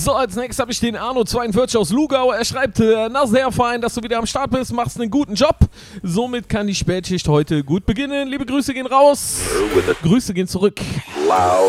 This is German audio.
So, als nächstes habe ich den Arno42 aus Lugau. Er schreibt, na sehr fein, dass du wieder am Start bist, machst einen guten Job. Somit kann die Spätschicht heute gut beginnen. Liebe Grüße gehen raus. Grüße gehen zurück.